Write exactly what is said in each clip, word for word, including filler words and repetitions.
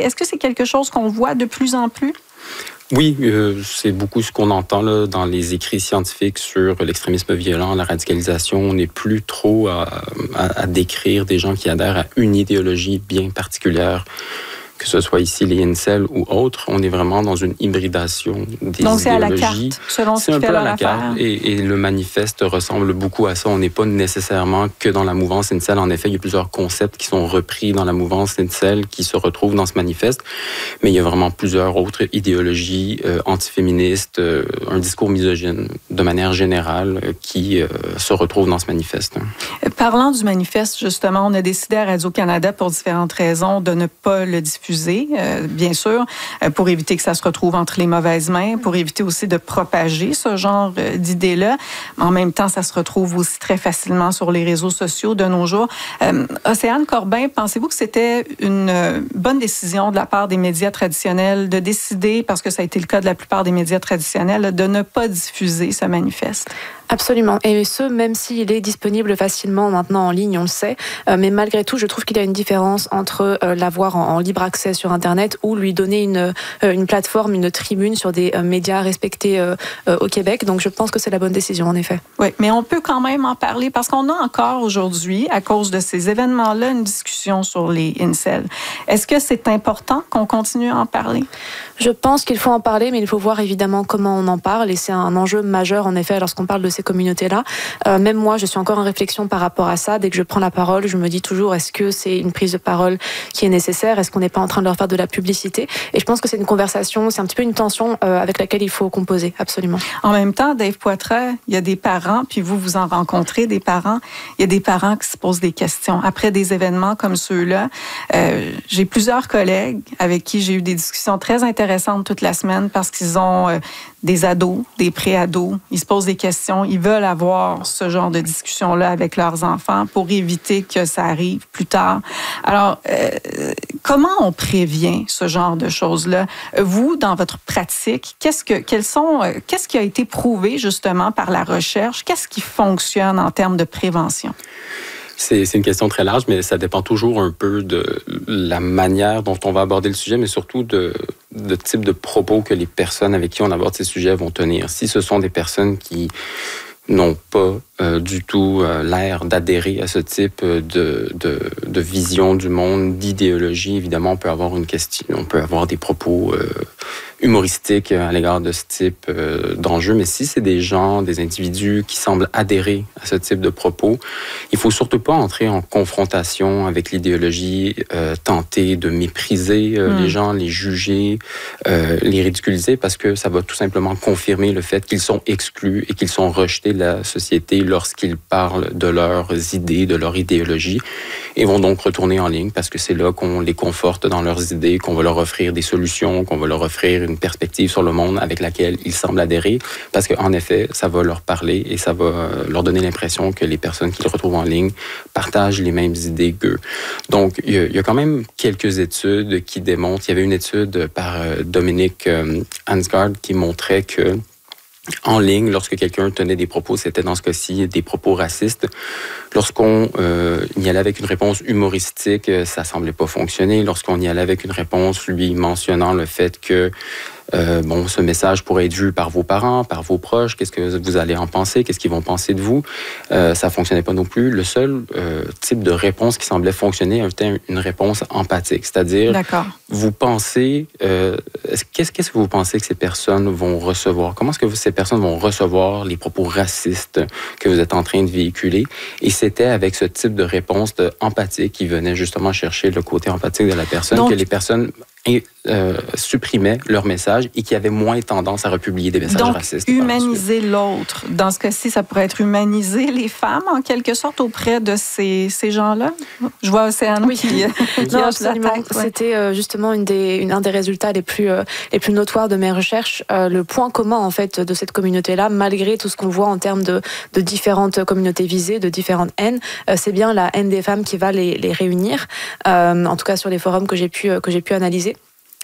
Est-ce que c'est quelque chose qu'on voit de plus en plus? Oui, euh, c'est beaucoup ce qu'on entend là, dans les écrits scientifiques sur l'extrémisme violent, la radicalisation. On n'est plus trop à, à, à décrire des gens qui adhèrent à une idéologie bien particulière, que ce soit ici les incels ou autres. On est vraiment dans une hybridation des Donc, c'est idéologies. à la carte, selon ce C'est qui un fait peu à leur la affaire. carte. Et, et le manifeste ressemble beaucoup à ça. On n'est pas nécessairement que dans la mouvance incel. En effet, il y a plusieurs concepts qui sont repris dans la mouvance incel qui se retrouvent dans ce manifeste. Mais il y a vraiment plusieurs autres idéologies euh, antiféministes, euh, un discours misogyne de manière générale euh, qui euh, se retrouvent dans ce manifeste. Parlant du manifeste, justement, on a décidé à Radio-Canada, pour différentes raisons, de ne pas le diffuser, euh, bien sûr, euh, pour éviter que ça se retrouve entre les mauvaises mains, pour éviter aussi de propager ce genre euh, d'idées-là. En même temps, ça se retrouve aussi très facilement sur les réseaux sociaux de nos jours. Euh, Océane Corbin, pensez-vous que c'était une euh, bonne décision de la part des médias traditionnels de décider, parce que ça a été le cas de la plupart des médias traditionnels, de ne pas diffuser ce manifeste? Absolument. Et ce, même s'il est disponible facilement maintenant en ligne, on le sait. Euh, mais malgré tout, je trouve qu'il y a une différence entre euh, l'avoir en, en libre accès sur Internet ou lui donner une, euh, une plateforme, une tribune sur des euh, médias respectés euh, euh, au Québec. Donc, je pense que c'est la bonne décision, en effet. Oui, mais on peut quand même en parler parce qu'on a encore aujourd'hui, à cause de ces événements-là, une discussion sur les incels. Est-ce que c'est important qu'on continue à en parler? Je pense qu'il faut en parler, mais il faut voir évidemment comment on en parle. Et c'est un enjeu majeur, en effet, lorsqu'on parle de ces communautés-là. Euh, même moi, je suis encore en réflexion par rapport à ça. Dès que je prends la parole, je me dis toujours, est-ce que c'est une prise de parole qui est nécessaire? Est-ce qu'on n'est pas en train de leur faire de la publicité? Et je pense que c'est une conversation, c'est un petit peu une tension euh, avec laquelle il faut composer, absolument. En même temps, Dave Poitras, il y a des parents, puis vous, vous en rencontrez des parents, il y a des parents qui se posent des questions. Après des événements comme ceux-là, euh, j'ai plusieurs collègues avec qui j'ai eu des discussions très intéressantes toute la semaine parce qu'ils ont euh, des ados, des pré-ados, ils se posent des questions, ils veulent avoir ce genre de discussion-là avec leurs enfants pour éviter que ça arrive plus tard. Alors, euh, comment on prévient ce genre de choses-là? Vous, dans votre pratique, qu'est-ce que, quels sont, euh, qu'est-ce qui a été prouvé justement par la recherche? Qu'est-ce qui fonctionne en termes de prévention? C'est, c'est une question très large, mais ça dépend toujours un peu de la manière dont on va aborder le sujet, mais surtout de, de type de propos que les personnes avec qui on aborde ces sujets vont tenir. Si ce sont des personnes qui n'ont pas euh, du tout euh, l'air d'adhérer à ce type de, de, de vision du monde, d'idéologie, évidemment, on peut avoir une question, on peut avoir des propos euh, humoristiques à l'égard de ce type euh, d'enjeu. Mais si c'est des gens, des individus qui semblent adhérer à ce type de propos, il faut surtout pas entrer en confrontation avec l'idéologie, euh, tenter de mépriser euh, mmh. les gens, les juger, euh, les ridiculiser, parce que ça va tout simplement confirmer le fait qu'ils sont exclus et qu'ils sont rejetés de la société lorsqu'ils parlent de leurs idées, de leur idéologie, et vont donc retourner en ligne parce que c'est là qu'on les conforte dans leurs idées, qu'on va leur offrir des solutions, qu'on va leur offrir une perspective sur le monde avec laquelle ils semblent adhérer, parce qu'en effet, ça va leur parler et ça va leur donner l'impression que les personnes qu'ils retrouvent en ligne partagent les mêmes idées qu'eux. Donc, il y a, il y a quand même quelques études qui démontrent, il y avait une étude par Dominique Ansgaard qui montrait que en ligne, lorsque quelqu'un tenait des propos, c'était dans ce cas-ci des propos racistes. Lorsqu'on euh, y allait avec une réponse humoristique, ça semblait pas fonctionner. Lorsqu'on y allait avec une réponse lui mentionnant le fait que Euh, bon, ce message pourrait être vu par vos parents, par vos proches. Qu'est-ce que vous allez en penser? Qu'est-ce qu'ils vont penser de vous? Euh, ça fonctionnait pas non plus. Le seul euh, type de réponse qui semblait fonctionner était une réponse empathique, c'est-à-dire, D'accord. vous pensez, euh, qu'est-ce, qu'est-ce que vous pensez que ces personnes vont recevoir? Comment est-ce que ces personnes vont recevoir les propos racistes que vous êtes en train de véhiculer? Et c'était avec ce type de réponse de empathique qui venait justement chercher le côté empathique de la personne, donc, que les personnes et euh, supprimaient leur message et qui avaient moins tendance à republier des messages donc, racistes. Donc, humaniser l'autre. Dans ce cas-ci, ça pourrait être humaniser les femmes, en quelque sorte, auprès de ces, ces gens-là. Je vois Océane oui. qui, qui non, hoche la tête. Ouais. C'était euh, justement une des, une, un des résultats les plus, euh, les plus notoires de mes recherches. Euh, le point commun, en fait, de cette communauté-là, malgré tout ce qu'on voit en termes de, de différentes communautés visées, de différentes haines, euh, c'est bien la haine des femmes qui va les, les réunir, euh, en tout cas sur les forums que j'ai pu, que j'ai pu analyser.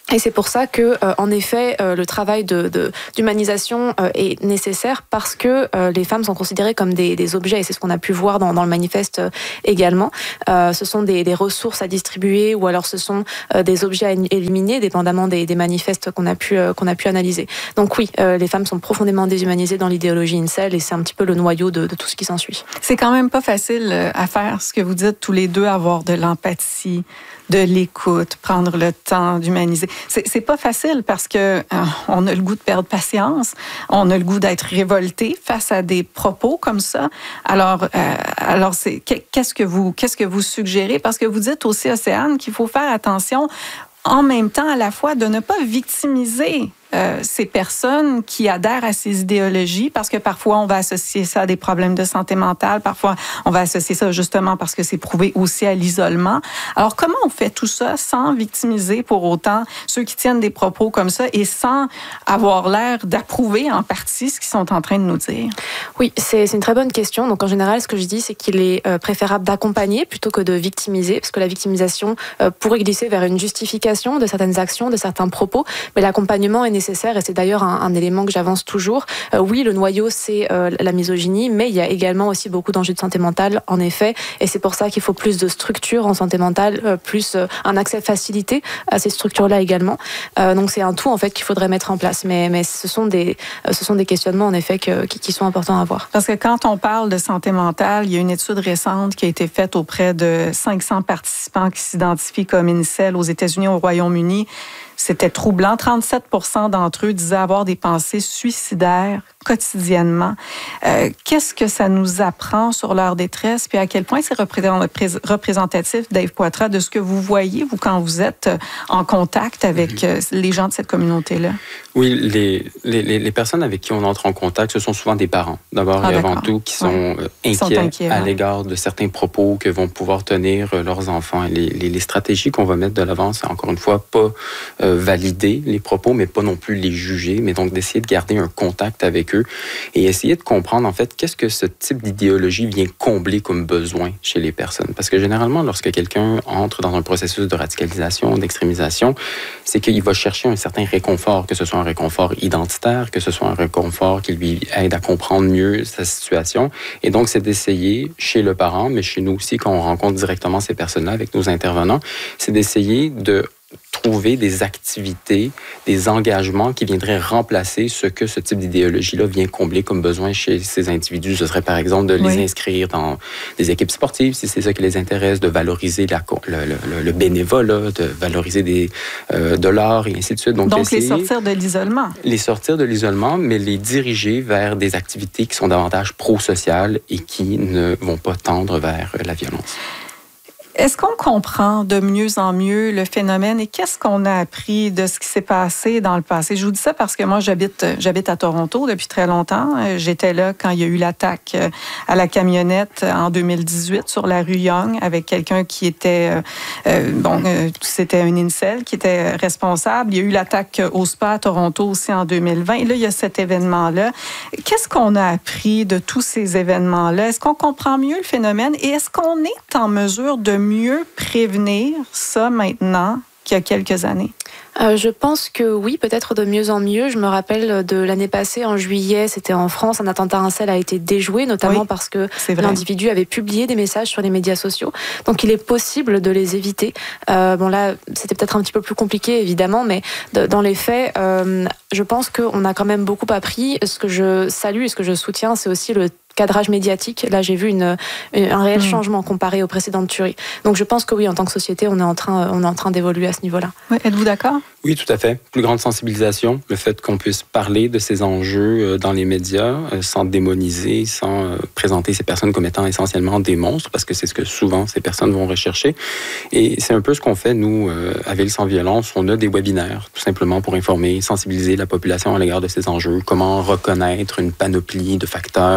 Et c'est pour ça que, euh, en effet, euh, le travail de, de, d'humanisation euh, est nécessaire parce que euh, les femmes sont considérées comme des, des objets, et c'est ce qu'on a pu voir dans, dans le manifeste euh, également. Euh, ce sont des, des ressources à distribuer ou alors ce sont euh, des objets à éliminer, dépendamment des, des manifestes qu'on a pu euh, qu'on a pu analyser. Donc oui, euh, les femmes sont profondément déshumanisées dans l'idéologie incel et c'est un petit peu le noyau de, de tout ce qui s'ensuit. C'est quand même pas facile à faire ce que vous dites tous les deux, avoir de l'empathie, de l'écoute, prendre le temps d'humaniser. C'est, c'est pas facile parce que euh, on a le goût de perdre patience, on a le goût d'être révolté face à des propos comme ça. Alors, euh, alors c'est qu'est-ce que vous qu'est-ce que vous suggérez? Parce que vous dites aussi, Océane, qu'il faut faire attention en même temps à la fois de ne pas victimiser Euh, ces personnes qui adhèrent à ces idéologies, parce que parfois on va associer ça à des problèmes de santé mentale, parfois on va associer ça justement parce que c'est prouvé aussi à l'isolement. Alors comment on fait tout ça sans victimiser pour autant ceux qui tiennent des propos comme ça et sans avoir l'air d'approuver en partie ce qu'ils sont en train de nous dire? Oui, c'est, c'est une très bonne question. Donc en général, ce que je dis, c'est qu'il est euh, préférable d'accompagner plutôt que de victimiser, parce que la victimisation euh, pourrait glisser vers une justification de certaines actions, de certains propos, mais l'accompagnement est nécessaire. nécessaire et c'est d'ailleurs un, un élément que j'avance toujours. Euh, oui, le noyau, c'est euh, la misogynie, mais il y a également aussi beaucoup d'enjeux de santé mentale, en effet, et c'est pour ça qu'il faut plus de structures en santé mentale, euh, plus euh, un accès facilité à ces structures-là également. Euh, donc c'est un tout, en fait, qu'il faudrait mettre en place, mais, mais ce, sont des, euh, ce sont des questionnements, en effet, que, qui, qui sont importants à avoir. Parce que quand on parle de santé mentale, il y a une étude récente qui a été faite auprès de cinq cents participants qui s'identifient comme incel aux États-Unis, au Royaume-Uni. C'était troublant. trente-sept pour cent d'entre eux disaient avoir des pensées suicidaires quotidiennement. Euh, qu'est-ce que ça nous apprend sur leur détresse? Puis à quel point c'est représentatif, Dave Poitras, de ce que vous voyez, vous, quand vous êtes en contact avec euh, les gens de cette communauté-là? Oui, les, les, les personnes avec qui on entre en contact, ce sont souvent des parents, d'abord ah, et avant tout, qui sont ouais. inquiets, sont inquiets à ouais. l'égard de certains propos que vont pouvoir tenir leurs enfants. Les, les, les stratégies qu'on va mettre de l'avant, c'est encore une fois pas euh, valider les propos, mais pas non plus les juger, mais donc d'essayer de garder un contact avec eux et essayer de comprendre, en fait, qu'est-ce que ce type d'idéologie vient combler comme besoin chez les personnes. Parce que généralement, lorsque quelqu'un entre dans un processus de radicalisation, d'extrémisation, c'est qu'il va chercher un certain réconfort, que ce soit un réconfort identitaire, que ce soit un réconfort qui lui aide à comprendre mieux sa situation. Et donc, c'est d'essayer, chez le parent, mais chez nous aussi, quand on rencontre directement ces personnes-là avec nos intervenants, c'est d'essayer de trouver des activités, des engagements qui viendraient remplacer ce que ce type d'idéologie-là vient combler comme besoin chez ces individus. Ce serait par exemple de les oui. inscrire dans des équipes sportives, si c'est ça qui les intéresse, de valoriser la, le, le, le bénévolat, de valoriser des, euh, de l'art et ainsi de suite. Donc, Donc les sortir de l'isolement. Les sortir de l'isolement, mais les diriger vers des activités qui sont davantage pro-sociales et qui ne vont pas tendre vers la violence. Est-ce qu'on comprend de mieux en mieux le phénomène et qu'est-ce qu'on a appris de ce qui s'est passé dans le passé? Je vous dis ça parce que moi, j'habite, j'habite à Toronto depuis très longtemps. J'étais là quand il y a eu l'attaque à la camionnette en deux mille dix-huit sur la rue Yonge avec quelqu'un qui était, euh, bon, euh, c'était un incel qui était responsable. Il y a eu l'attaque au spa à Toronto aussi en deux mille vingt. Et là, il y a cet événement-là. Qu'est-ce qu'on a appris de tous ces événements-là? Est-ce qu'on comprend mieux le phénomène et est-ce qu'on est en mesure de mieux prévenir ça maintenant qu'il y a quelques années? Euh, je pense que oui, peut-être de mieux en mieux. Je me rappelle de l'année passée, en juillet, c'était en France, un attentat incel a été déjoué, notamment oui, parce que l'individu avait publié des messages sur les médias sociaux. Donc il est possible de les éviter. Euh, bon là, c'était peut-être un petit peu plus compliqué, évidemment, mais de, dans les faits, euh, je pense qu'on a quand même beaucoup appris. Ce que je salue et ce que je soutiens, c'est aussi le cadrage médiatique. Là, j'ai vu une, une, un réel mmh. changement comparé aux précédentes tueries. Donc, je pense que oui, en tant que société, on est en train, on est en train d'évoluer à ce niveau-là. Oui, êtes-vous d'accord? Oui, tout à fait. Plus grande sensibilisation, le fait qu'on puisse parler de ces enjeux dans les médias sans démoniser, sans présenter ces personnes comme étant essentiellement des monstres, parce que c'est ce que souvent ces personnes vont rechercher. Et c'est un peu ce qu'on fait, nous, à Ville sans violence. On a des webinaires, tout simplement pour informer, sensibiliser la population à l'égard de ces enjeux, comment reconnaître une panoplie de facteurs qui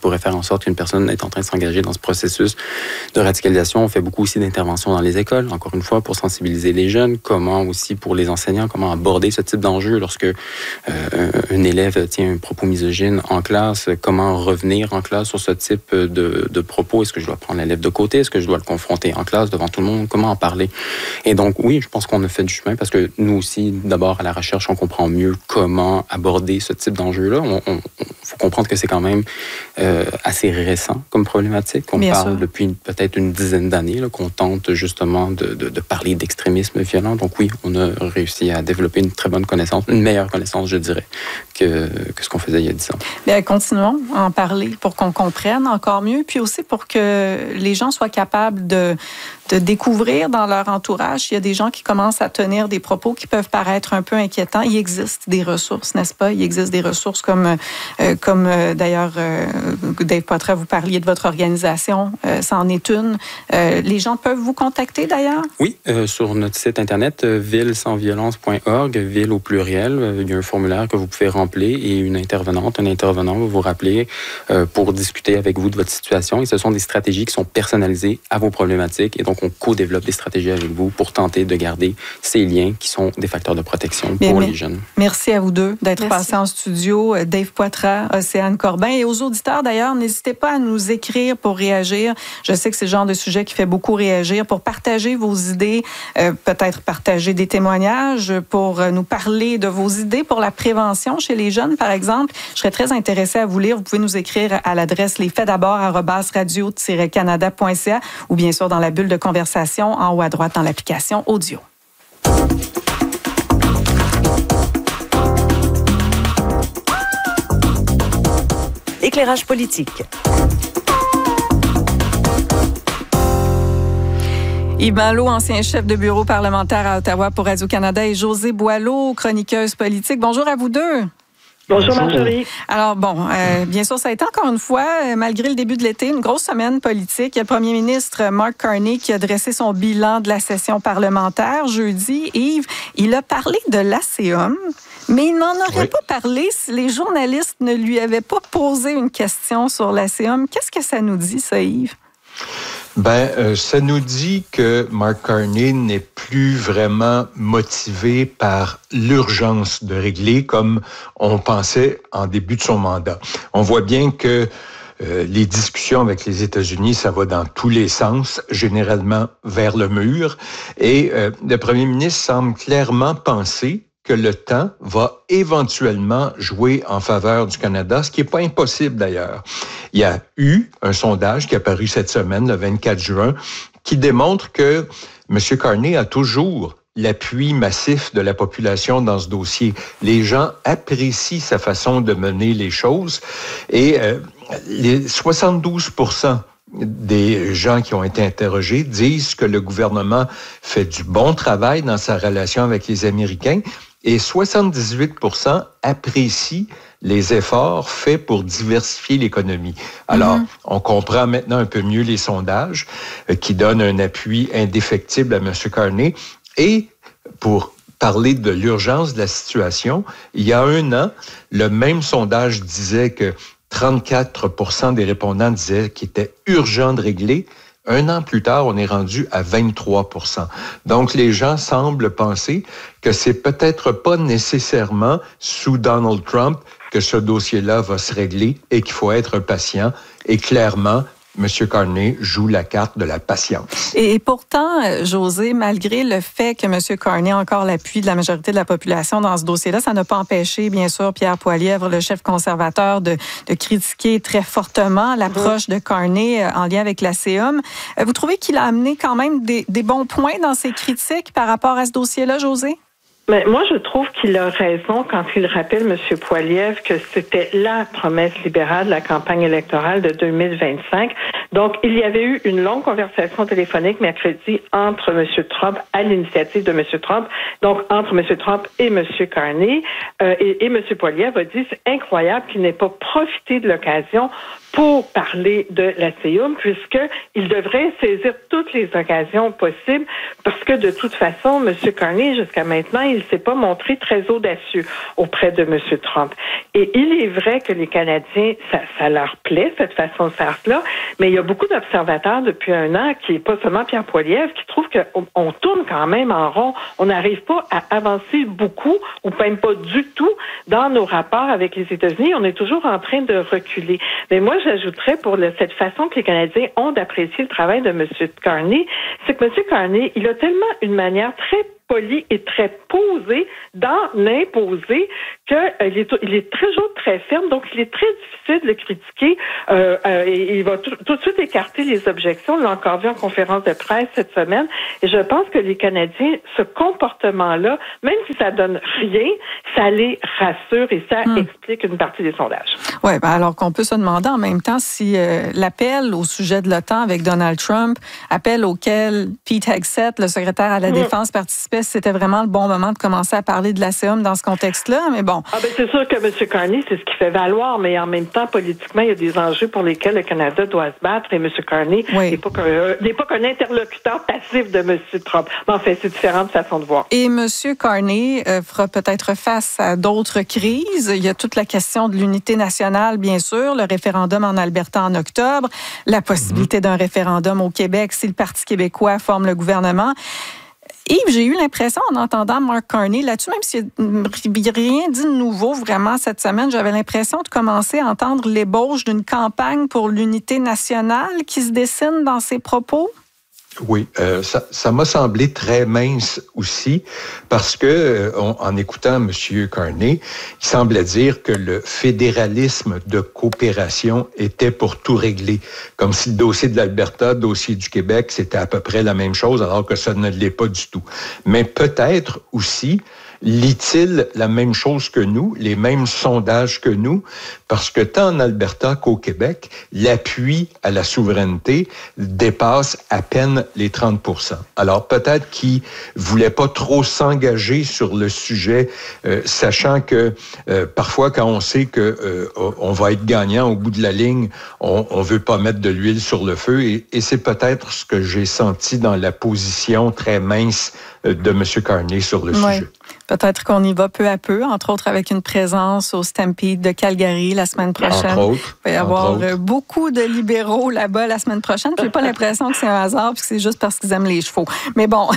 pourrait faire en sorte qu'une personne est en train de s'engager dans ce processus de radicalisation. On fait beaucoup aussi d'interventions dans les écoles, encore une fois, pour sensibiliser les jeunes, comment aussi pour les enseignants, comment aborder ce type d'enjeu lorsque euh, un élève tient un propos misogyne en classe, comment revenir en classe sur ce type de, de propos. Est-ce que je dois prendre l'élève de côté? Est-ce que je dois le confronter en classe devant tout le monde? Comment en parler? Et donc, oui, je pense qu'on a fait du chemin parce que nous aussi, d'abord, à la recherche, on comprend mieux comment aborder ce type d'enjeu-là. On, on, faut comprendre que c'est quand même euh, assez récent comme problématique. On Bien parle sûr. depuis peut-être une dizaine d'années là, qu'on tente justement de, de, de parler d'extrémisme violent. Donc oui, on a réussi à développer une très bonne connaissance, une meilleure connaissance, je dirais, que, que ce qu'on faisait il y a dix ans. Bien, continuons à en parler pour qu'on comprenne encore mieux, puis aussi pour que les gens soient capables de, de découvrir dans leur entourage. Il y a des gens qui commencent à tenir des propos qui peuvent paraître un peu inquiétants. Il existe des ressources, n'est-ce pas? Il existe des ressources comme, euh, comme euh, d'ailleurs, euh, Dave Poitras, vous parliez de votre organisation, euh, ça en est une. Euh, les gens peuvent vous contacter d'ailleurs? Oui, euh, sur notre site internet, euh, ville sans violence point org, ville au pluriel. Euh, il y a un formulaire que vous pouvez remplir et une intervenante, un intervenant va vous rappeler euh, pour discuter avec vous de votre situation. Et ce sont des stratégies qui sont personnalisées à vos problématiques. Et donc, on co-développe des stratégies avec vous pour tenter de garder ces liens qui sont des facteurs de protection Bien, pour mais, les jeunes. Merci à vous deux d'être Merci. passés en studio. Dave Poitras, Océane Corbin. Et aux auditeurs, d'ailleurs, n'hésitez pas à nous écrire pour réagir. Je sais que c'est le genre de sujet qui fait beaucoup réagir. Pour partager vos idées, euh, peut-être partager des témoignages, pour nous parler de vos idées pour la prévention chez les jeunes, par exemple. Je serais très intéressée à vous lire. Vous pouvez nous écrire à l'adresse lesfaitsdabord arobase radio tiret canada point c a ou bien sûr dans la bulle de conversation en haut à droite dans l'application audio. Éclairage politique. Yves Malo, ancien chef de bureau parlementaire à Ottawa pour Radio-Canada, et Josée Boileau, chroniqueuse politique. Bonjour à vous deux. Bonjour Marjorie. Alors bon, euh, bien sûr, ça a été encore une fois, euh, malgré le début de l'été, une grosse semaine politique. Il y a le premier ministre Mark Carney qui a dressé son bilan de la session parlementaire jeudi. Yves, il a parlé de l'A C O M, mais il n'en aurait Oui. pas parlé si les journalistes ne lui avaient pas posé une question sur l'A C O M. Qu'est-ce que ça nous dit, ça, Yves? Ben, euh, ça nous dit que Mark Carney n'est plus vraiment motivé par l'urgence de régler comme on pensait en début de son mandat. On voit bien que euh, les discussions avec les États-Unis, ça va dans tous les sens, généralement vers le mur. Et euh, le premier ministre semble clairement penser que le temps va éventuellement jouer en faveur du Canada, ce qui n'est pas impossible d'ailleurs. Il y a eu un sondage qui est apparu cette semaine, le vingt-quatre juin, qui démontre que M. Carney a toujours l'appui massif de la population dans ce dossier. Les gens apprécient sa façon de mener les choses et euh, les soixante-douze pour cent des gens qui ont été interrogés disent que le gouvernement fait du bon travail dans sa relation avec les Américains et soixante-dix-huit pour cent apprécient les efforts faits pour diversifier l'économie. Alors, mm-hmm. on comprend maintenant un peu mieux les sondages euh, qui donnent un appui indéfectible à M. Carney. Et pour parler de l'urgence de la situation, il y a un an, le même sondage disait que trente-quatre pour cent des répondants disaient qu'il était urgent de régler. Un an plus tard, on est rendu à vingt-trois pour cent. Donc, les gens semblent penser que c'est peut-être pas nécessairement sous Donald Trump que ce dossier-là va se régler et qu'il faut être patient. Et clairement, M. Carney joue la carte de la patience. Et pourtant, Josée, malgré le fait que M. Carney a encore l'appui de la majorité de la population dans ce dossier-là, ça n'a pas empêché, bien sûr, Pierre Poilievre, le chef conservateur, de, de critiquer très fortement l'approche de Carney en lien avec l'A C O M. Vous trouvez qu'il a amené quand même des, des bons points dans ses critiques par rapport à ce dossier-là, Josée? Mais moi, je trouve qu'il a raison quand il rappelle, M. Poilievre, que c'était la promesse libérale de la campagne électorale de deux mille vingt-cinq. Donc, il y avait eu une longue conversation téléphonique mercredi entre M. Trump, à l'initiative de M. Trump, donc entre M. Trump et M. Carney. Euh, et, et M. Poilievre a dit, c'est incroyable qu'il n'ait pas profité de l'occasion pour parler de la C I U M, puisqu'il devrait saisir toutes les occasions possibles, parce que de toute façon, M. Carney, jusqu'à maintenant, il ne s'est pas montré très audacieux auprès de M. Trump. Et il est vrai que les Canadiens, ça, ça leur plaît, cette façon de faire cela, mais il y a beaucoup d'observateurs depuis un an, qui n'est pas seulement Pierre Poilievre, qui trouvent qu'on on tourne quand même en rond. On n'arrive pas à avancer beaucoup, ou même pas du tout, dans nos rapports avec les États-Unis. On est toujours en train de reculer. Mais moi, j'ajouterais pour le, cette façon que les Canadiens ont d'apprécier le travail de M. Carney, c'est que M. Carney, il a tellement une manière très poli et très posé dans l'imposer qu'il euh, est, il est toujours très ferme, donc il est très difficile de le critiquer. Euh, euh, et il va tout, tout de suite écarter les objections. On l'a encore vu en conférence de presse cette semaine. Et je pense que les Canadiens, ce comportement-là, même si ça donne rien, ça les rassure et ça hum. explique une partie des sondages. Oui, ben alors qu'on peut se demander en même temps si euh, l'appel au sujet de l'OTAN avec Donald Trump, appel auquel Pete Hegseth, le secrétaire à la hum. Défense, participait, c'était vraiment le bon moment de commencer à parler de la C I U M dans ce contexte-là, mais bon. Ah ben c'est sûr que M. Carney, c'est ce qu'il fait valoir, mais en même temps, politiquement, il y a des enjeux pour lesquels le Canada doit se battre et M. Carney oui. n'est pas qu'un, euh, n'est pas qu'un interlocuteur passif de M. Trump. Mais en fait, c'est différentes façons de voir. Et M. Carney euh, fera peut-être face à d'autres crises. Il y a toute la question de l'unité nationale, bien sûr, le référendum en Alberta en octobre, la possibilité mmh. d'un référendum au Québec si le Parti québécois forme le gouvernement. Yves, j'ai eu l'impression, en entendant Mark Carney là-dessus, même s'il n'y a rien dit de nouveau vraiment cette semaine, j'avais l'impression de commencer à entendre l'ébauche d'une campagne pour l'unité nationale qui se dessine dans ses propos. Oui, euh, ça, ça m'a semblé très mince aussi, parce que euh, on, en écoutant M. Carney, il semblait dire que le fédéralisme de coopération était pour tout régler, comme si le dossier de l'Alberta, le dossier du Québec, c'était à peu près la même chose, alors que ça ne l'est pas du tout. Mais peut-être aussi lit-il la même chose que nous, les mêmes sondages que nous, parce que tant en Alberta qu'au Québec, l'appui à la souveraineté dépasse à peine les trente pour cent. Alors peut-être qu'il voulait pas trop s'engager sur le sujet, euh, sachant que euh, parfois quand on sait que euh, on va être gagnant au bout de la ligne, on, on veut pas mettre de l'huile sur le feu, et, et c'est peut-être ce que j'ai senti dans la position très mince de M. Carney sur le ouais. sujet. Peut-être qu'on y va peu à peu, entre autres avec une présence au Stampede de Calgary la semaine prochaine. Entre autres. Il va y avoir beaucoup de libéraux là-bas la semaine prochaine. Je n'ai pas l'impression que c'est un hasard, puis que c'est juste parce qu'ils aiment les chevaux. Mais bon,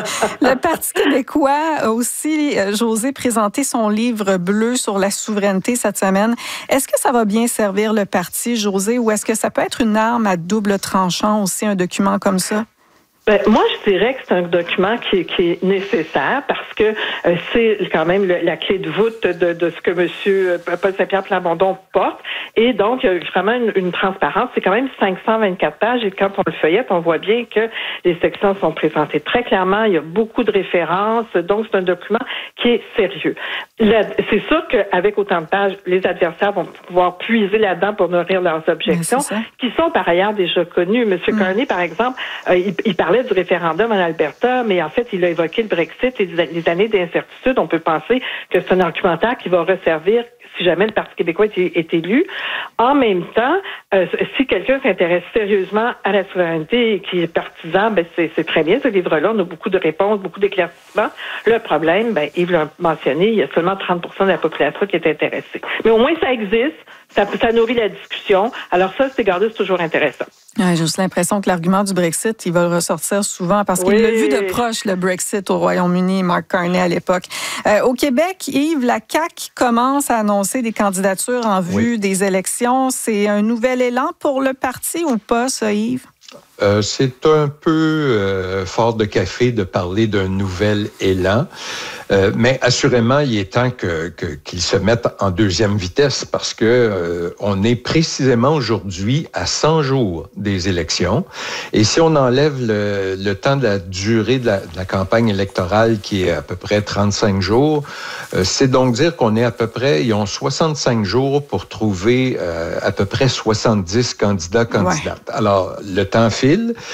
le Parti québécois a aussi, José, présenté son livre bleu sur la souveraineté cette semaine. Est-ce que ça va bien servir le parti, José, ou est-ce que ça peut être une arme à double tranchant aussi, un document comme ça? Ben, moi, je dirais que c'est un document qui, qui est nécessaire parce que euh, c'est quand même le, la clé de voûte de, de ce que M. Paul Saint-Pierre Plamondon porte. Et donc, il y a vraiment une, une transparence. C'est quand même cinq cent vingt-quatre pages. Et quand on le feuillette, on voit bien que les sections sont présentées très clairement. Il y a beaucoup de références. Donc, c'est un document qui est sérieux. Là, c'est sûr qu'avec autant de pages, les adversaires vont pouvoir puiser là-dedans pour nourrir leurs objections, qui sont par ailleurs déjà connues. M. Mm. Carney, par exemple, euh, il, il parlait du référendum en Alberta, mais en fait, il a évoqué le Brexit et les années d'incertitude. On peut penser que c'est un argumentaire qui va resservir si jamais le Parti québécois est, est élu. En même temps, euh, si quelqu'un s'intéresse sérieusement à la souveraineté et qui est partisan, ben c'est, c'est très bien. Ce livre-là, on a beaucoup de réponses, beaucoup d'éclaircissements. Le problème, ben, Yves l'a mentionné, il y a seulement trente pour cent de la population qui est intéressée. Mais au moins, ça existe. Ça, ça nourrit la discussion. Alors ça, c'est gardé, c'est toujours intéressant. Ouais, j'ai aussi l'impression que l'argument du Brexit, il va ressortir souvent parce qu'il oui. l'a vu de proche, le Brexit au Royaume-Uni, Mark Carney à l'époque. Euh, au Québec, Yves, la C A Q commence à annoncer des candidatures en vue oui. des élections. C'est un nouvel élan pour le parti ou pas, ça, Yves? Euh, c'est un peu euh, fort de café de parler d'un nouvel élan, euh, mais assurément, il est temps que, que, qu'ils se mettent en deuxième vitesse parce que euh, on est précisément aujourd'hui à cent jours des élections. Et si on enlève le, le temps de la durée de la, de la campagne électorale qui est à peu près trente-cinq jours, euh, c'est donc dire qu'on est à peu près, ils ont soixante-cinq jours pour trouver euh, à peu près soixante-dix candidats, candidates. Ouais. Alors, le temps file.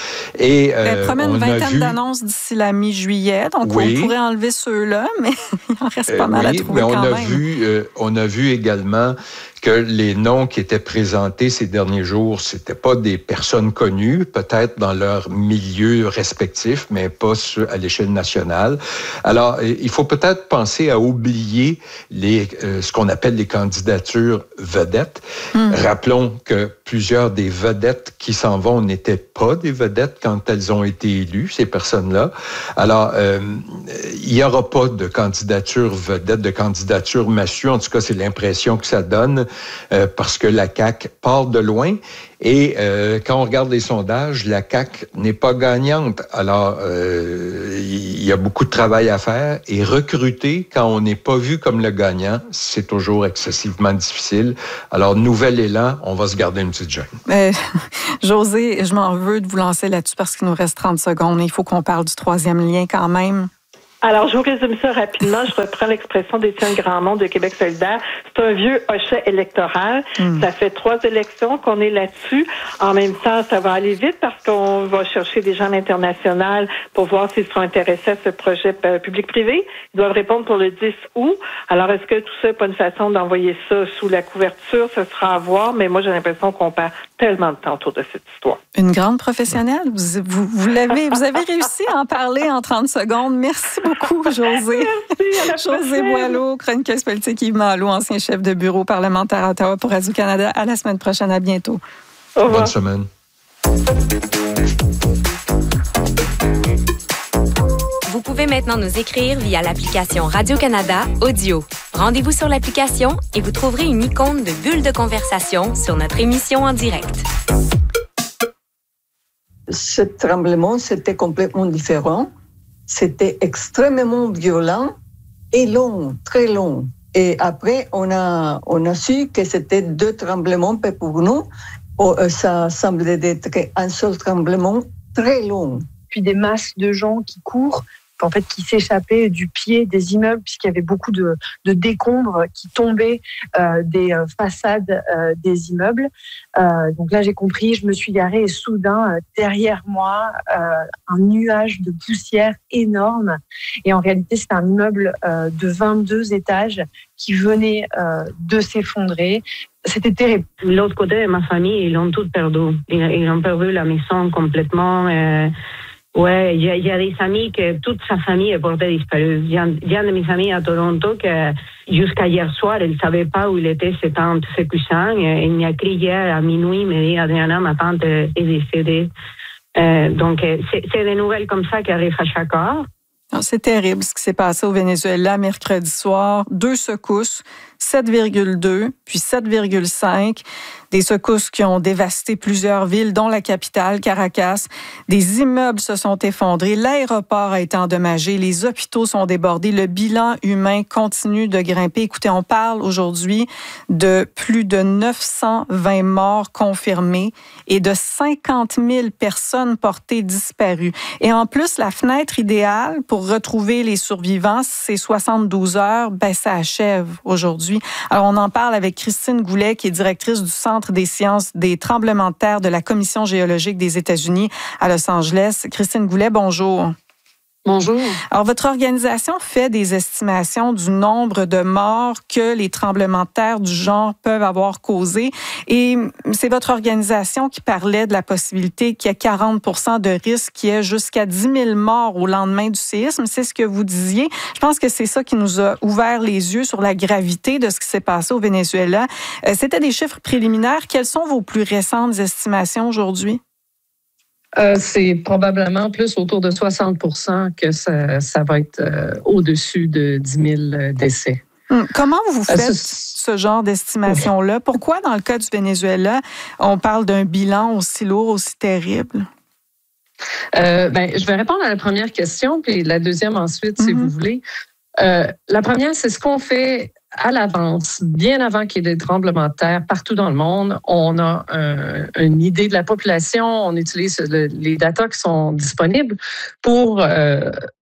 Et, euh, Elle promet une vingtaine vu... d'annonces d'ici la mi-juillet, donc oui. on pourrait enlever ceux-là, mais il en reste pas euh, mal oui, à trouver mais on quand a même. Vu, euh, on a vu également que les noms qui étaient présentés ces derniers jours, c'était pas des personnes connues, peut-être dans leur milieu respectif, mais pas à l'échelle nationale. Alors, il faut peut-être penser à oublier les, euh, ce qu'on appelle les candidatures vedettes. Mmh. Rappelons que plusieurs des vedettes qui s'en vont n'étaient pas des vedettes quand elles ont été élues, ces personnes-là. Alors, euh, il n'y aura pas de candidature vedette, de candidature massue. En tout cas, c'est l'impression que ça donne euh, parce que la C A Q part de loin. Et euh, quand on regarde les sondages, la C A Q n'est pas gagnante. Alors, euh, il y a beaucoup de travail à faire. Et recruter, quand on n'est pas vu comme le gagnant, c'est toujours excessivement difficile. Alors, nouvel élan, on va se garder une petite gêne. Euh, Josée, je m'en veux de vous lancer là-dessus parce qu'il nous reste trente secondes. Il faut qu'on parle du troisième lien quand même. Alors, je vous résume ça rapidement. Je reprends l'expression d'Étienne Grandmont de Québec solidaire. C'est un vieux hochet électoral. Mm. Ça fait trois élections qu'on est là-dessus. En même temps, ça va aller vite parce qu'on va chercher des gens à l'international pour voir s'ils seront intéressés à ce projet public-privé. Ils doivent répondre pour le dix août. Alors, est-ce que tout ça n'est pas une façon d'envoyer ça sous la couverture? Ce sera à voir, mais moi, j'ai l'impression qu'on perd tellement de temps autour de cette histoire. Une grande professionnelle. Vous, vous, vous, l'avez, vous avez réussi à en parler en trente secondes. Merci beaucoup. Beaucoup, Josée. Merci, Josée Boileau, chroniqueuse politique, Yves Malo, ancien chef de bureau parlementaire à Ottawa pour Radio-Canada. À la semaine prochaine. À bientôt. Au revoir. Bonne semaine. Vous pouvez maintenant nous écrire via l'application Radio-Canada Audio. Rendez-vous sur l'application et vous trouverez une icône de bulle de conversation sur notre émission en direct. Ce tremblement, c'était complètement différent. C'était extrêmement violent et long, très long. Et après, on a, on a su que c'était deux tremblements, mais pour nous, oh, ça semblait être un seul tremblement très long. Puis des masses de gens qui courent, en fait, qui s'échappaient du pied des immeubles, puisqu'il y avait beaucoup de, de décombres qui tombaient euh, des euh, façades euh, des immeubles. Euh, donc là, j'ai compris, je me suis garée et soudain, euh, derrière moi, euh, un nuage de poussière énorme. Et en réalité, c'est un immeuble euh, de vingt-deux étages qui venait euh, de s'effondrer. C'était terrible. L'autre côté de ma famille, ils ont tout perdu. Ils, ils ont perdu la maison complètement. Euh... Ouais, il y, y a des amis que toute sa famille est portée disparue. Il y, a, il y a de mes amis à Toronto que jusqu'à hier soir, elle ne savait pas où il était, ses tantes, ses cousins. Elle m'a écrit hier à minuit, il m'a dit, Adriana, ma tante est décédée. Euh, donc, c'est, c'est des nouvelles comme ça qui arrivent à chaque heure. C'est terrible ce qui s'est passé au Venezuela mercredi soir. Deux secousses, sept virgule deux, puis sept virgule cinq. Des secousses qui ont dévasté plusieurs villes, dont la capitale, Caracas. Des immeubles se sont effondrés. L'aéroport a été endommagé. Les hôpitaux sont débordés. Le bilan humain continue de grimper. Écoutez, on parle aujourd'hui de plus de neuf cent vingt morts confirmés et de cinquante mille personnes portées disparues. Et en plus, la fenêtre idéale pour retrouver les survivants, c'est soixante-douze heures. Ben, ça achève aujourd'hui. Alors, on en parle avec Christine Goulet, qui est directrice du Centre des sciences des tremblements de terre de la Commission géologique des États-Unis à Los Angeles. Christine Goulet, bonjour. Bonjour. Alors, votre organisation fait des estimations du nombre de morts que les tremblements de terre du genre peuvent avoir causé. Et c'est votre organisation qui parlait de la possibilité qu'il y ait quarante pour cent de risque, qu'il y ait jusqu'à dix mille morts au lendemain du séisme. C'est ce que vous disiez. Je pense que c'est ça qui nous a ouvert les yeux sur la gravité de ce qui s'est passé au Venezuela. C'était des chiffres préliminaires. Quelles sont vos plus récentes estimations aujourd'hui? Euh, c'est probablement plus autour de soixante pour cent que ça, ça va être euh, au-dessus de dix mille décès. Hum, comment vous faites euh, ce... ce genre d'estimation-là? Pourquoi, dans le cas du Venezuela, on parle d'un bilan aussi lourd, aussi terrible? Euh, ben, je vais répondre à la première question, puis la deuxième ensuite, mm-hmm. si vous voulez. Euh, la première, c'est ce qu'on fait à l'avance, bien avant qu'il y ait des tremblements de terre partout dans le monde. On a un, une idée de la population, on utilise le, les datas qui sont disponibles pour euh,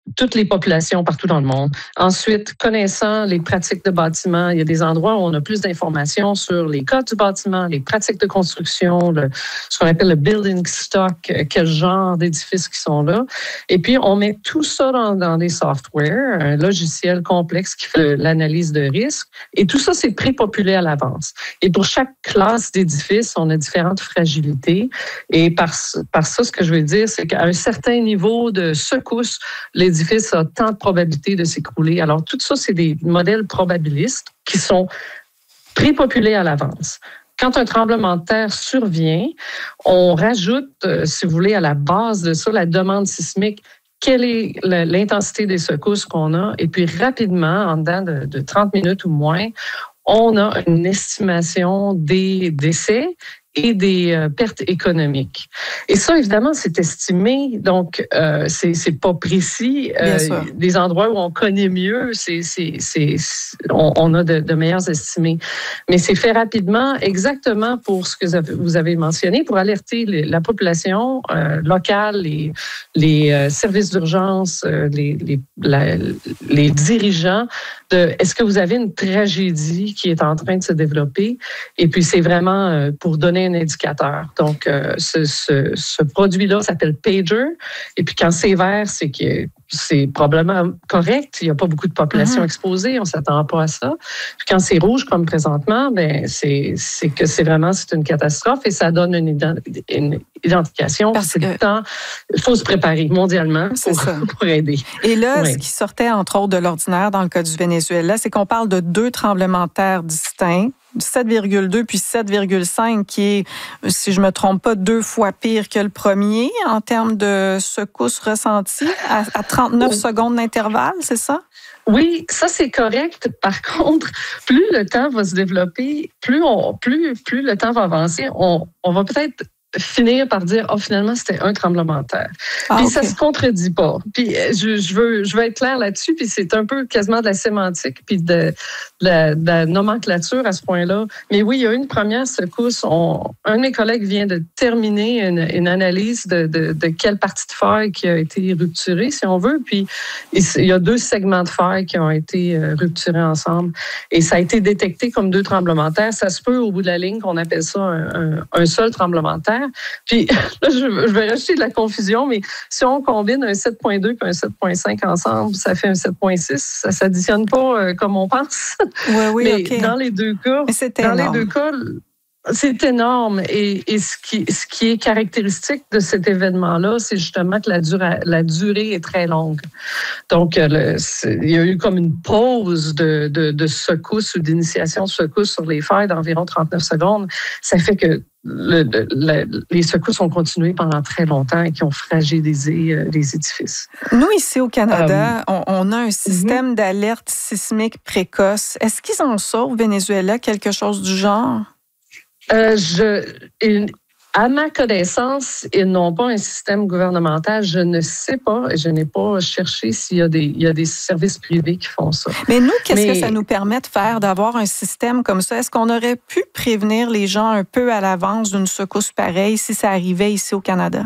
toutes les populations partout dans le monde. Ensuite, connaissant les pratiques de bâtiment, il y a des endroits où on a plus d'informations sur les codes du bâtiment, les pratiques de construction, le, ce qu'on appelle le building stock, quel genre d'édifices qui sont là. Et puis, on met tout ça dans, dans des softwares, un logiciel complexe qui fait l'analyse de risque. Et tout ça, c'est prépopulé à l'avance. Et pour chaque classe d'édifice, on a différentes fragilités. Et par, par ça, ce que je veux dire, c'est qu'à un certain niveau de secousse, les l'édifice a tant de probabilités de s'écrouler. Alors, tout ça, c'est des modèles probabilistes qui sont prépopulés à l'avance. Quand un tremblement de terre survient, on rajoute, euh, si vous voulez, à la base de ça, la demande sismique. Quelle est l'intensité des secousses qu'on a? Et puis, rapidement, en dedans de, de trente minutes ou moins, on a une estimation des décès et des euh, pertes économiques. Et ça, évidemment, c'est estimé, donc euh, c'est, c'est pas précis. Euh, des endroits où on connaît mieux, c'est, c'est, c'est, on, on a de, de meilleurs estimés. Mais c'est fait rapidement, exactement pour ce que vous avez mentionné, pour alerter les, la population euh, locale, les, les euh, services d'urgence, euh, les, les, la, les dirigeants, de est-ce que vous avez une tragédie qui est en train de se développer? Et puis, c'est vraiment euh, pour donner un indicateur. Donc, euh, ce, ce, ce produit-là s'appelle Pager. Et puis, quand c'est vert, c'est que c'est probablement correct. Il n'y a pas beaucoup de population mm-hmm. exposée. On ne s'attend pas à ça. Puis, quand c'est rouge, comme présentement, ben c'est, c'est que c'est vraiment c'est une catastrophe et ça donne une, ident- une identification. Parce c'est que... le temps. Il faut se préparer mondialement pour, pour aider. Et là, oui. ce qui sortait, entre autres, de l'ordinaire dans le cas du Venezuela, c'est qu'on parle de deux tremblements de terre distincts. sept virgule deux puis sept virgule cinq qui est, si je me trompe pas, deux fois pire que le premier en termes de secousses ressenties à, à trente-neuf oh. secondes d'intervalle, c'est ça? Oui, ça c'est correct. Par contre, plus le temps va se développer, plus on, plus, plus le temps va avancer, on, on va peut-être finir par dire oh finalement c'était un tremblement de terre. Ah, puis okay. ça se contredit pas. Puis je, je veux je veux être clair là-dessus. Puis c'est un peu quasiment de la sémantique puis de, de, la, de la nomenclature à ce point-là. Mais oui, il y a eu une première secousse. On, un de mes collègues vient de terminer une, une analyse de, de, de quelle partie de faille qui a été rupturée, si on veut. Puis il y a deux segments de faille qui ont été rupturés ensemble. Et ça a été détecté comme deux tremblements de terre. Ça se peut au bout de la ligne qu'on appelle ça un, un, un seul tremblement de terre. Puis là, je, je vais rajouter de la confusion, mais si on combine un sept virgule deux et un sept virgule cinq ensemble, ça fait un sept virgule six. Ça ne s'additionne pas euh, comme on pense. Oui, oui, mais okay. dans les deux cas, mais c'est dans énorme. les deux cas, c'est énorme. Et, et ce, qui, ce qui est caractéristique de cet événement-là, c'est justement que la durée, la durée est très longue. Donc, le, il y a eu comme une pause de, de, de secousse ou d'initiation de secousse sur les failles d'environ trente-neuf secondes. Ça fait que le, le, les secousses ont continué pendant très longtemps et qui ont fragilisé euh, les édifices. Nous, ici au Canada, um, on, on a un système mm-hmm. d'alerte sismique précoce. Est-ce qu'ils en sont au Venezuela, quelque chose du genre? Euh, je, une, à ma connaissance, ils n'ont pas un système gouvernemental. Je ne sais pas, je n'ai pas cherché s'il y a des, il y a des services privés qui font ça. Mais nous, qu'est-ce Mais, que ça nous permet de faire, d'avoir un système comme ça? Est-ce qu'on aurait pu prévenir les gens un peu à l'avance d'une secousse pareille si ça arrivait ici au Canada?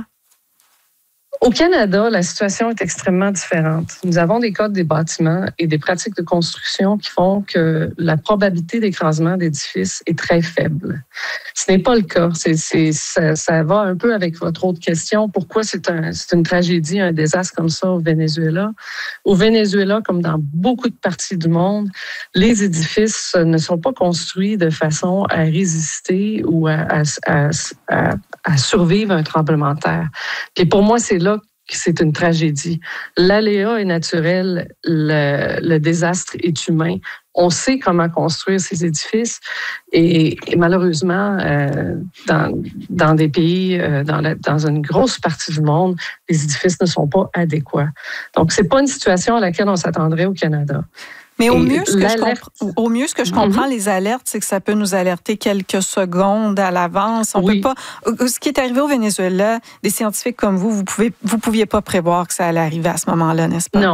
Au Canada, la situation est extrêmement différente. Nous avons des codes des bâtiments et des pratiques de construction qui font que la probabilité d'écrasement d'édifices est très faible. Ce n'est pas le cas. C'est, c'est, ça, ça va un peu avec votre autre question. Pourquoi c'est, un, c'est une tragédie, un désastre comme ça au Venezuela? Au Venezuela, comme dans beaucoup de parties du monde, les édifices ne sont pas construits de façon à résister ou à, à, à, à, à survivre à un tremblement de terre. Et pour moi, c'est là que c'est une tragédie. L'aléa est naturel, le, le désastre est humain. On sait comment construire ces édifices et, et malheureusement, euh, dans, dans des pays, euh, dans, la, dans une grosse partie du monde, les édifices ne sont pas adéquats. Donc, c'est pas une situation à laquelle on s'attendrait au Canada. Mais au mieux, ce que je comprends, au mieux, ce que je comprends, mm-hmm. les alertes, c'est que ça peut nous alerter quelques secondes à l'avance. On oui. peut pas. Ce qui est arrivé au Venezuela, des scientifiques comme vous, vous pouvez, vous pouviez pas prévoir que ça allait arriver à ce moment-là, n'est-ce pas? Non.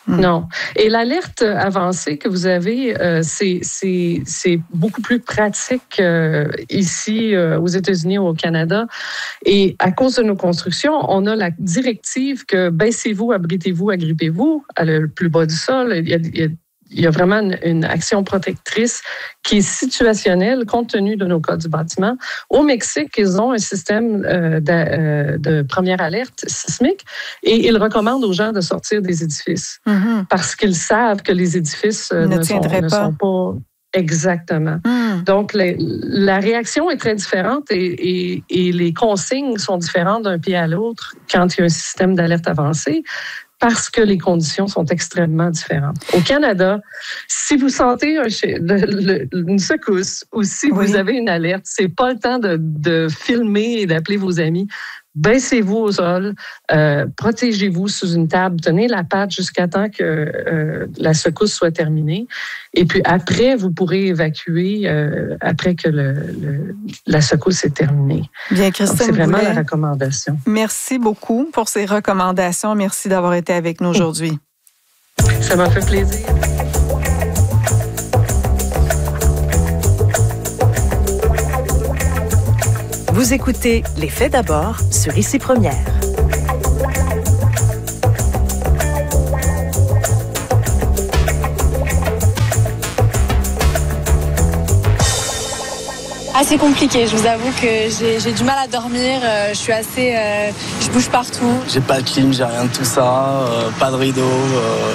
Non. Et l'alerte avancée que vous avez, euh, c'est, c'est, c'est beaucoup plus pratique euh, ici euh, aux États-Unis ou au Canada. Et à cause de nos constructions, on a la directive que baissez-vous, abritez-vous, agrippez-vous à le plus bas du sol. Il y a, il y a Il y a vraiment une, une action protectrice qui est situationnelle compte tenu de nos codes du bâtiment. Au Mexique, ils ont un système euh, de, euh, de première alerte sismique et ils recommandent aux gens de sortir des édifices mm-hmm. parce qu'ils savent que les édifices euh, ne, ne, sont, ne sont pas... Exactement. Mm. Donc, les, la réaction est très différente et, et, et les consignes sont différentes d'un pays à l'autre quand il y a un système d'alerte avancé, parce que les conditions sont extrêmement différentes. Au Canada, si vous sentez un, le, le, une secousse ou si oui. vous avez une alerte, c'est pas le temps de, de filmer et d'appeler vos amis. Baissez-vous au sol, euh, protégez-vous sous une table, tenez la patte jusqu'à temps que euh, la secousse soit terminée. Et puis après, vous pourrez évacuer euh, après que le, le, la secousse est terminée. Bien, Christine, donc, c'est vraiment Boulet, la recommandation. Merci beaucoup pour ces recommandations. Merci d'avoir été avec nous aujourd'hui. Ça m'a fait plaisir. Vous écoutez Les Faits d'abord sur Ici Première. Assez compliqué, je vous avoue que j'ai, j'ai du mal à dormir, euh, je suis assez... Euh, je bouge partout. J'ai pas de clim, j'ai rien de tout ça, euh, pas de rideau... Euh...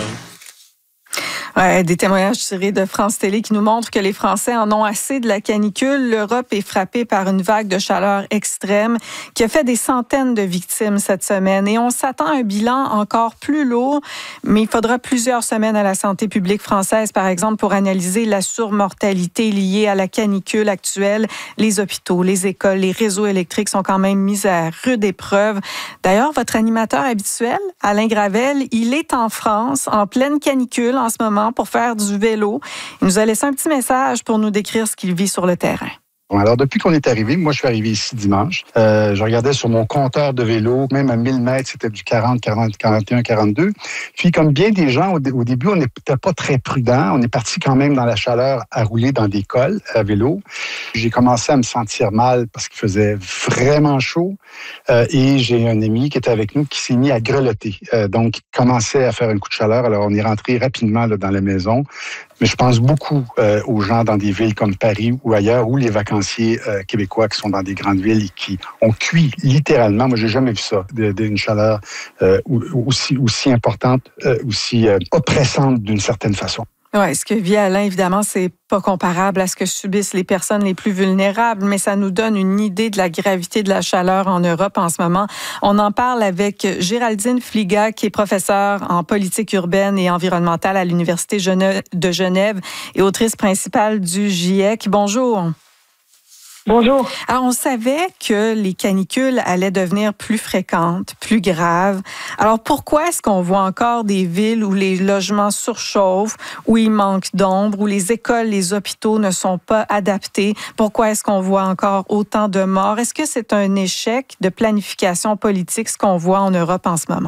Ouais, des témoignages tirés de France Télé qui nous montrent que les Français en ont assez de la canicule. L'Europe est frappée par une vague de chaleur extrême qui a fait des centaines de victimes cette semaine. Et on s'attend à un bilan encore plus lourd, mais il faudra plusieurs semaines à la santé publique française, par exemple, pour analyser la surmortalité liée à la canicule actuelle. Les hôpitaux, les écoles, les réseaux électriques sont quand même mis à rude épreuve. D'ailleurs, votre animateur habituel, Alain Gravel, il est en France, en pleine canicule en ce moment, pour faire du vélo. Il nous a laissé un petit message pour nous décrire ce qu'il vit sur le terrain. Bon, alors, depuis qu'on est arrivé, moi, je suis arrivé ici dimanche. Euh, je regardais sur mon compteur de vélo, même à mille mètres, c'était du quarante, quarante, quarante et un, quarante-deux. Puis, comme bien des gens, au, au début, on n'était pas très prudent. On est parti quand même dans la chaleur à rouler dans des cols à vélo. J'ai commencé à me sentir mal parce qu'il faisait vraiment chaud. Euh, et j'ai un ami qui était avec nous qui s'est mis à grelotter. Euh, donc, il commençait à faire un coup de chaleur. Alors, on est rentré rapidement là, dans la maison. Mais je pense beaucoup euh, aux gens dans des villes comme Paris ou ailleurs, ou les vacanciers euh, québécois qui sont dans des grandes villes et qui ont cuit littéralement. Moi, j'ai jamais vu ça, d'une chaleur euh, aussi, aussi importante, euh, aussi euh, oppressante d'une certaine façon. Oui, ce que vit Alain, évidemment, c'est pas comparable à ce que subissent les personnes les plus vulnérables, mais ça nous donne une idée de la gravité de la chaleur en Europe en ce moment. On en parle avec Géraldine Fliga, qui est professeure en politique urbaine et environnementale à l'Université de Genève et autrice principale du GIEC. Bonjour. Bonjour. Alors, on savait que les canicules allaient devenir plus fréquentes, plus graves. Alors, pourquoi est-ce qu'on voit encore des villes où les logements surchauffent, où il manque d'ombre, où les écoles, les hôpitaux ne sont pas adaptés? Pourquoi est-ce qu'on voit encore autant de morts? Est-ce que c'est un échec de planification politique, ce qu'on voit en Europe en ce moment?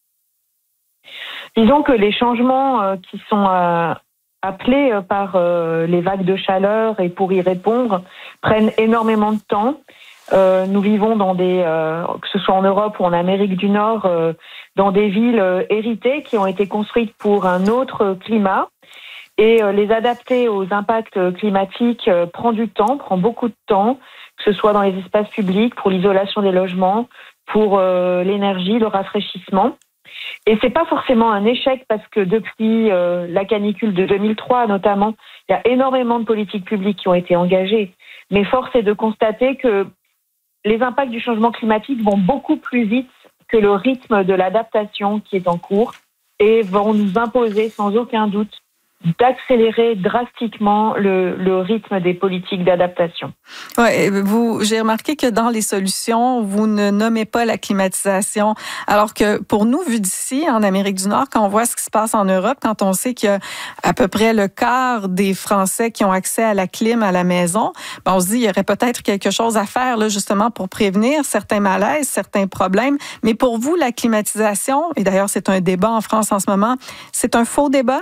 Disons que les changements euh, qui sont... Euh appelés par euh, les vagues de chaleur et pour y répondre prennent énormément de temps. Euh, nous vivons dans des, euh, que ce soit en Europe ou en Amérique du Nord, euh, dans des villes euh, héritées qui ont été construites pour un autre climat. Et euh, les adapter aux impacts climatiques euh, prend du temps, prend beaucoup de temps, que ce soit dans les espaces publics, pour l'isolation des logements, pour euh, l'énergie, le rafraîchissement. Et c'est pas forcément un échec parce que depuis euh, la canicule de deux mille trois notamment, il y a énormément de politiques publiques qui ont été engagées. Mais force est de constater que les impacts du changement climatique vont beaucoup plus vite que le rythme de l'adaptation qui est en cours et vont nous imposer sans aucun doute d'accélérer drastiquement le, le rythme des politiques d'adaptation. Ouais, vous, j'ai remarqué que dans les solutions, vous ne nommez pas la climatisation, alors que pour nous, vu d'ici, en Amérique du Nord, quand on voit ce qui se passe en Europe, quand on sait qu'il y a à peu près le quart des Français qui ont accès à la clim à la maison, ben on se dit il y aurait peut-être quelque chose à faire là, justement pour prévenir certains malaises, certains problèmes. Mais pour vous, la climatisation, et d'ailleurs c'est un débat en France en ce moment, c'est un faux débat?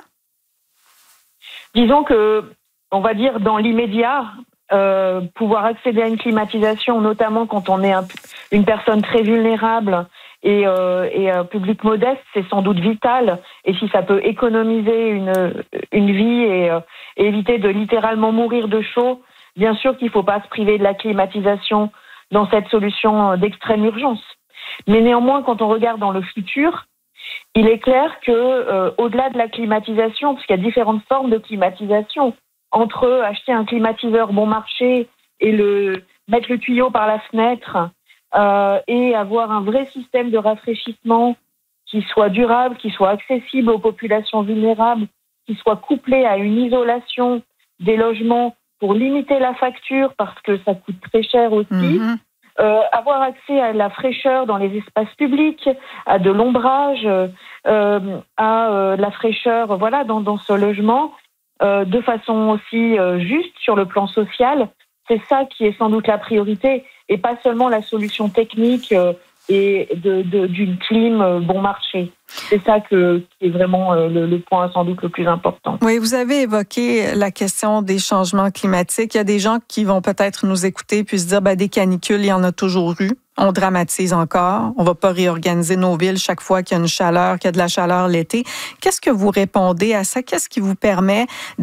Disons que, on va dire, dans l'immédiat, euh, pouvoir accéder à une climatisation, notamment quand on est un, une personne très vulnérable et, euh, et un public modeste, c'est sans doute vital. Et si ça peut économiser une, une vie et, euh, et éviter de littéralement mourir de chaud, bien sûr qu'il ne faut pas se priver de la climatisation dans cette solution d'extrême urgence. Mais néanmoins, quand on regarde dans le futur, il est clair que, euh, au-delà de la climatisation, parce qu'il y a différentes formes de climatisation, entre acheter un climatiseur bon marché et le mettre le tuyau par la fenêtre euh, et avoir un vrai système de rafraîchissement qui soit durable, qui soit accessible aux populations vulnérables, qui soit couplé à une isolation des logements pour limiter la facture parce que ça coûte très cher aussi. Mmh. Euh, avoir accès à la fraîcheur dans les espaces publics, à de l'ombrage, euh, à euh, la fraîcheur, voilà, dans, dans ce logement, euh, de façon aussi euh, juste sur le plan social. C'est ça qui est sans doute la priorité, et pas seulement la solution technique euh, et de, de, d'une clim euh, bon marché. C'est ça que, qui est vraiment euh, le, le point sans doute le plus important. Oui, vous avez évoqué la question des changements climatiques. Il y a des gens qui vont peut-être nous écouter puis se dire, ben, des canicules, il y en a toujours eu. On dramatise encore. On va pas réorganiser nos villes chaque fois qu'il y a une chaleur, qu'il y a de la chaleur l'été. Qu'est-ce que vous répondez à ça? Qu'est-ce qui vous permet